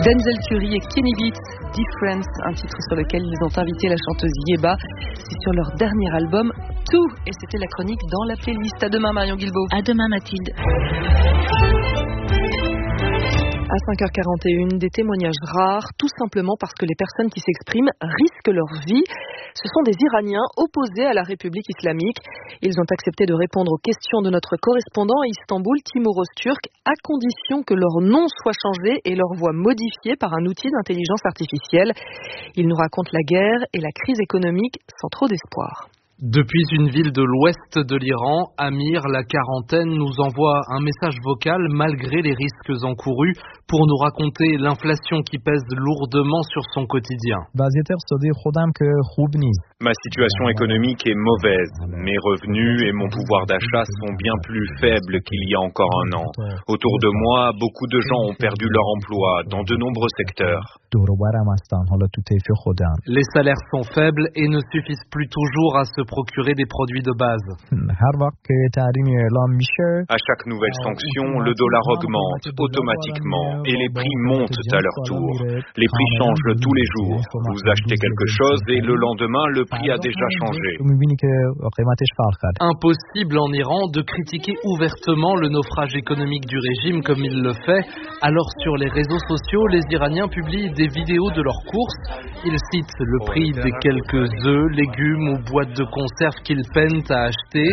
Denzel Curry et Kenny Beats, Difference, un titre sur lequel ils ont invité la chanteuse Yeba. C'est sur leur dernier album, Tout. Et c'était la chronique dans la playlist. À demain, Marion Guilbault. À demain, Mathilde. À 5h41, des témoignages rares, tout simplement parce que les personnes qui s'expriment risquent leur vie. Ce sont des Iraniens opposés à la République islamique. Ils ont accepté de répondre aux questions de notre correspondant à Istanbul, Timur Öztürk, à condition que leur nom soit changé et leur voix modifiée par un outil d'intelligence artificielle. Ils nous racontent la guerre et la crise économique sans trop d'espoir. Depuis une ville de l'ouest de l'Iran, Amir, la quarantaine, nous envoie un message vocal malgré les risques encourus pour nous raconter l'inflation qui pèse lourdement sur son quotidien. Ma situation économique est mauvaise. Mes revenus et mon pouvoir d'achat sont bien plus faibles qu'il y a encore un an. Autour de moi, beaucoup de gens ont perdu leur emploi dans de nombreux secteurs. Les salaires sont faibles et ne suffisent plus toujours à se procurer des produits de base. À chaque nouvelle sanction, le dollar augmente automatiquement et les prix montent à leur tour. Les prix changent tous les jours. Vous achetez quelque chose et le lendemain, le prix a déjà changé. Impossible en Iran de critiquer ouvertement le naufrage économique du régime comme il le fait. Alors sur les réseaux sociaux, les Iraniens publient des vidéos de leurs courses. Ils citent le prix des quelques œufs, légumes ou boîtes de conserve qu'ils peinent à acheter,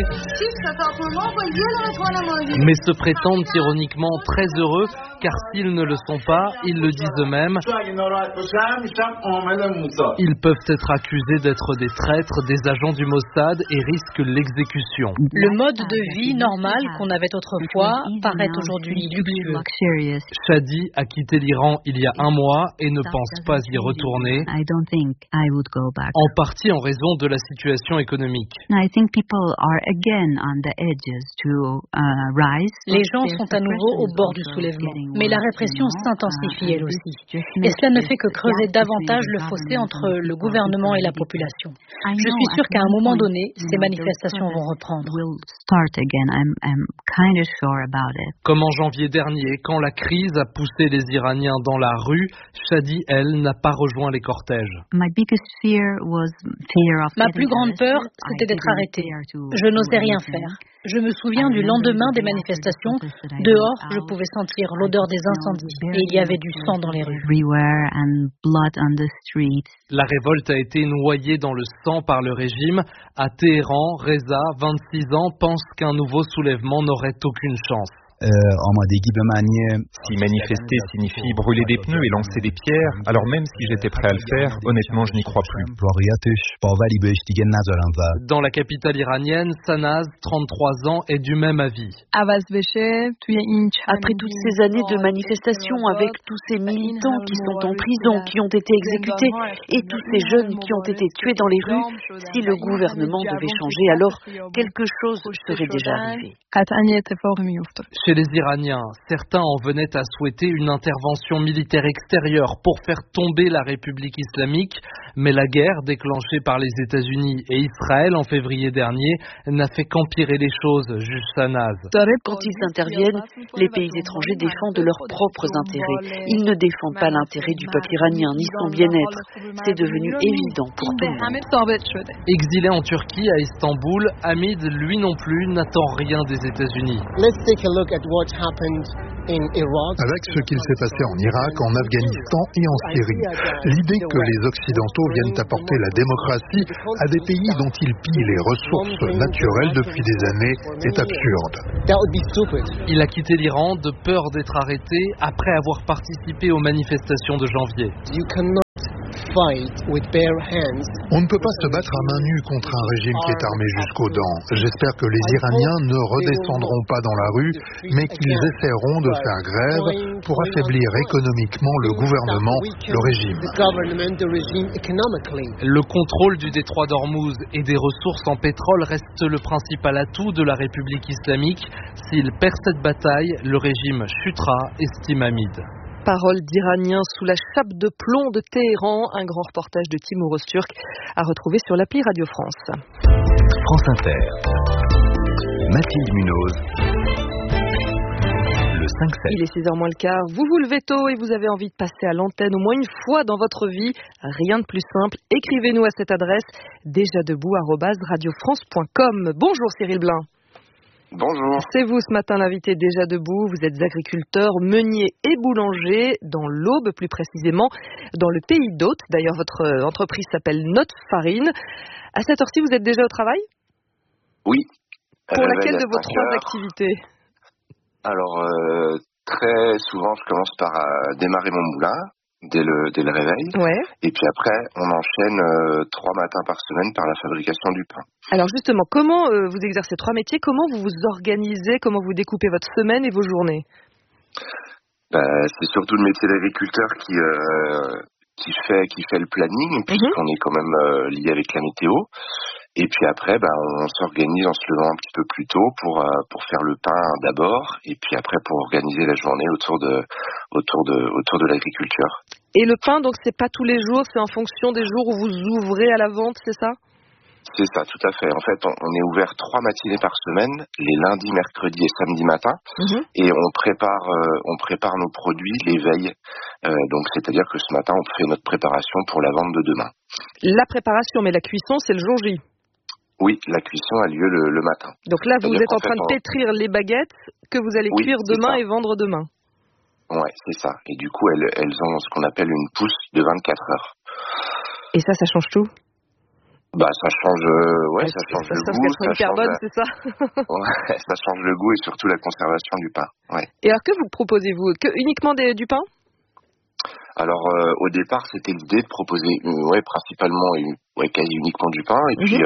mais se prétendent ironiquement très heureux car s'ils ne le sont pas, ils le disent eux-mêmes. Ils peuvent être accusés d'être des traîtres, des agents du Mossad et risquent l'exécution. Le mode de vie normal qu'on avait autrefois paraît aujourd'hui luxueux. Shadi a quitté l'Iran il y a un mois et ne pense pas y retourner, en partie en raison de la situation économique. Les gens sont à nouveau au bord du soulèvement, mais la répression s'intensifie elle aussi. Et cela ne fait que creuser davantage le fossé entre le gouvernement et la population. Je suis sûre qu'à un moment donné, ces manifestations vont reprendre. Comme en janvier dernier, quand la crise a poussé les Iraniens dans la rue, Shadi, elle, n'a pas rejoint les cortèges. Ma plus grande peur, c'était d'être arrêtée. Je n'osais rien faire. Je me souviens du lendemain des manifestations. Dehors, je pouvais sentir l'odeur des incendies et il y avait du sang dans les rues. La révolte a été noyée dans le sang par le régime. À Téhéran, Reza, 26 ans, pense qu'un nouveau soulèvement n'aurait aucune chance. Si manifester signifie brûler des pneus et lancer des pierres, alors même si j'étais prêt à le faire, honnêtement, je n'y crois plus. Dans la capitale iranienne, Sanaz, 33 ans, est du même avis. Après toutes ces années de manifestations avec tous ces militants qui sont en prison, qui ont été exécutés, et tous ces jeunes qui ont été tués dans les rues, si le gouvernement devait changer, alors quelque chose serait déjà arrivé. Chez les Iraniens, certains en venaient à souhaiter une intervention militaire extérieure pour faire tomber la République islamique, mais la guerre déclenchée par les États-Unis et Israël en février dernier n'a fait qu'empirer les choses, juge Sanaz. Quand ils interviennent, les pays étrangers défendent leurs propres intérêts. Ils ne défendent pas l'intérêt du peuple iranien ni son bien-être. C'est devenu évident pour tout le monde. Exilé en Turquie, à Istanbul, Hamid, lui non plus, n'attend rien des États-Unis. Avec ce qu'il s'est passé en Irak, en Afghanistan et en Syrie, l'idée que les Occidentaux viennent apporter la démocratie à des pays dont ils pillent les ressources naturelles depuis des années est absurde. Il a quitté l'Iran de peur d'être arrêté après avoir participé aux manifestations de janvier. On ne peut pas se battre à main nue contre un régime qui est armé jusqu'aux dents. J'espère que les Iraniens ne redescendront pas dans la rue, mais qu'ils essaieront de faire grève pour affaiblir économiquement le gouvernement, le régime. Le contrôle du détroit d'Ormuz et des ressources en pétrole reste le principal atout de la République islamique. S'il perd cette bataille, le régime chutera, estime Hamid. Paroles d'Iraniens sous la chape de plomb de Téhéran, un grand reportage de Timur Öztürk à retrouver sur l'appli Radio France. France Inter. Mathilde Munoz. Le 5-7. Il est 6h moins le quart. Vous vous levez tôt et vous avez envie de passer à l'antenne au moins une fois dans votre vie. Rien de plus simple. Écrivez-nous à cette adresse déjà-debout@radiofrance.com. Bonjour Cyril Blin. Bonjour. C'est vous ce matin l'invité Déjà Debout. Vous êtes agriculteur, meunier et boulanger dans l'Aube, plus précisément dans le pays d'Hôte. D'ailleurs, votre entreprise s'appelle Notre Farine. À cette heure-ci, vous êtes déjà au travail ? Oui. Pour laquelle de vos 3 activités ? Alors, très souvent, je commence par démarrer mon moulin dès le réveil. Ouais. Et puis après, on enchaîne 3 matins par semaine par la fabrication du pain. Alors justement, comment vous exercez 3 métiers ? Comment vous vous organisez ? Comment vous découpez votre semaine et vos journées ? C'est surtout le métier d'agriculteur qui fait le planning, puisqu'on est quand même lié avec la météo. Et puis après, on s'organise en se levant un petit peu plus tôt pour faire le pain d'abord, et puis après pour organiser la journée autour de l'agriculture. Et le pain, donc c'est pas tous les jours, c'est en fonction des jours où vous ouvrez à la vente, c'est ça ? C'est ça, tout à fait. En fait, on est ouvert 3 matinées par semaine, les lundis, mercredis et samedis matin, et on prépare nos produits les veilles. Donc, c'est-à-dire que ce matin, on fait notre préparation pour la vente de demain. La préparation, mais la cuisson, c'est le jour J. Oui, la cuisson a lieu le matin. Donc là, vous êtes en train de pétrir les baguettes que vous allez cuire demain et vendre demain. Ouais, c'est ça. Et du coup, elles ont ce qu'on appelle une pousse de 24 heures. Et ça change tout ? Ça change, ça change le goût. Ça change carbone, c'est ça ? Ouais, ça change le goût et surtout la conservation du pain. Ouais. Et alors, que vous proposez-vous ? Uniquement du pain ? Alors, au départ, c'était l'idée de proposer, principalement, quasi uniquement du pain. Et puis,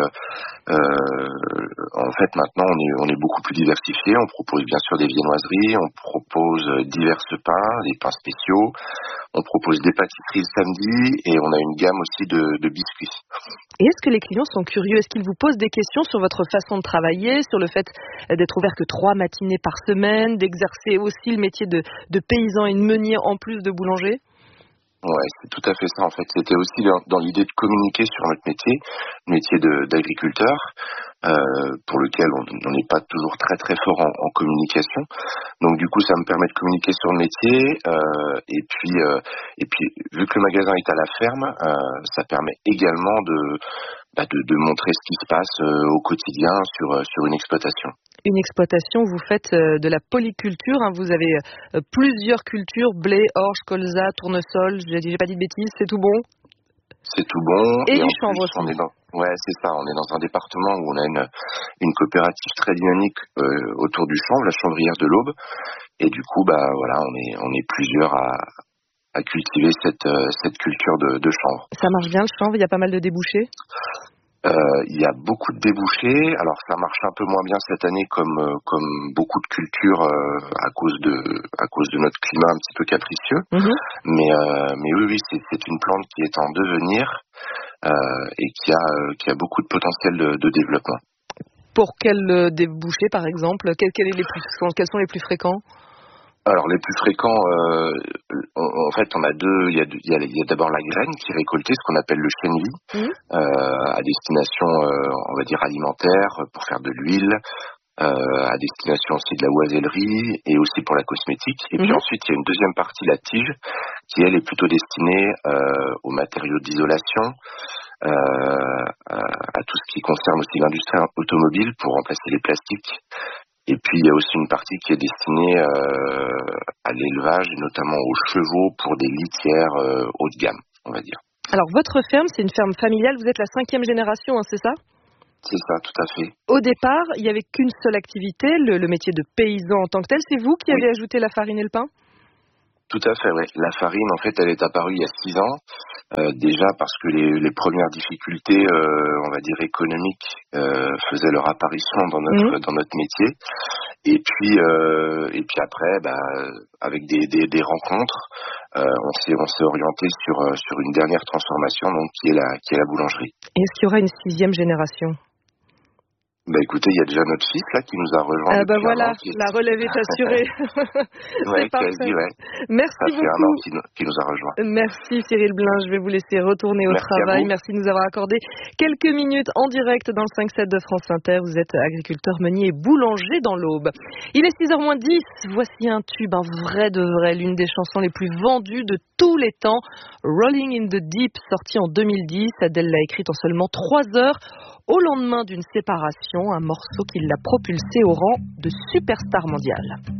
en fait, maintenant, on est beaucoup plus diversifié. On propose bien sûr des viennoiseries, on propose divers pains, des pains spéciaux. On propose des pâtisseries le samedi et on a une gamme aussi de biscuits. Et est-ce que les clients sont curieux ? Est-ce qu'ils vous posent des questions sur votre façon de travailler, sur le fait d'être ouvert que 3 matinées par semaine, d'exercer aussi le métier de paysan et de meunier en plus de boulanger ? Ouais, c'est tout à fait ça. En fait, c'était aussi dans l'idée de communiquer sur notre métier, le métier d'agriculteur, pour lequel on n'est pas toujours très très fort en communication. Donc du coup, ça me permet de communiquer sur le métier. Et puis, vu que le magasin est à la ferme, ça permet également de montrer ce qui se passe au quotidien sur une exploitation. Une exploitation, vous faites de la polyculture, hein, vous avez plusieurs cultures, blé, orge, colza, tournesol, j'ai pas dit de bêtises, c'est tout bon ? C'est tout bon. Et du chanvre aussi. Ouais, c'est ça, on est dans un département où on a une coopérative très dynamique autour du chanvre, la chanvrière de l'Aube. Et du coup, on est plusieurs à cultiver cette culture de chanvre. Ça marche bien le chanvre, il y a pas mal de débouchés ? Il y a beaucoup de débouchés. Alors ça marche un peu moins bien cette année comme beaucoup de cultures à cause de notre climat un petit peu capricieux. Mais oui, c'est une plante qui est en devenir et qui a beaucoup de potentiel de développement. Pour quels débouchés par exemple ? Quels sont les plus fréquents ? Alors les plus fréquents, en fait, on a deux. Il y a d'abord la graine qui est récoltée, ce qu'on appelle le chènevis, à destination, on va dire alimentaire, pour faire de l'huile, à destination aussi de la oisellerie et aussi pour la cosmétique. Et puis ensuite, il y a une deuxième partie, la tige, qui elle est plutôt destinée aux matériaux d'isolation, à tout ce qui concerne aussi l'industrie automobile pour remplacer les plastiques. Et puis, il y a aussi une partie qui est destinée à l'élevage, et notamment aux chevaux pour des litières haut de gamme, on va dire. Alors, votre ferme, c'est une ferme familiale. Vous êtes la 5e génération, hein, c'est ça ? C'est ça, tout à fait. Au départ, il n'y avait qu'une seule activité, le métier de paysan en tant que tel. C'est vous qui avez ajouté la farine et le pain ? Tout à fait, oui. La farine, en fait, elle est apparue il y a 6 ans. Déjà parce que les premières difficultés, on va dire économiques, faisaient leur apparition dans notre métier. Et puis après, avec des rencontres, on s'est orienté sur une dernière transformation, donc qui est la boulangerie. Et est-ce qu'il y aura une 6e génération ? Écoutez, il y a déjà notre fils là qui nous a rejoint. Voilà, la relève est assurée. C'est parfait. Quasi, ouais. Merci beaucoup. Ça fait un an qui nous a rejoint. Merci Cyril Blin, je vais vous laisser retourner au travail. Merci de nous avoir accordé quelques minutes en direct dans le 5-7 de France Inter. Vous êtes agriculteur, meunier et boulanger dans l'Aube. Il est 6h moins 10. Voici un tube, un vrai de vrai, l'une des chansons les plus vendues de tous les temps. Rolling in the Deep, sorti en 2010. Adèle l'a écrite en seulement 3 heures. Au lendemain d'une séparation, un morceau qui l'a propulsé au rang de superstar mondiale.